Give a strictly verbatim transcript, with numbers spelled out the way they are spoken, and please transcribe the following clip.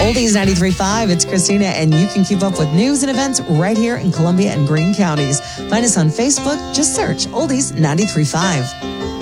Oldies ninety-three point five, it's Christina, and you can keep up with news and events right here in Columbia and Greene counties. Find us on Facebook. Just search Oldies ninety-three point five.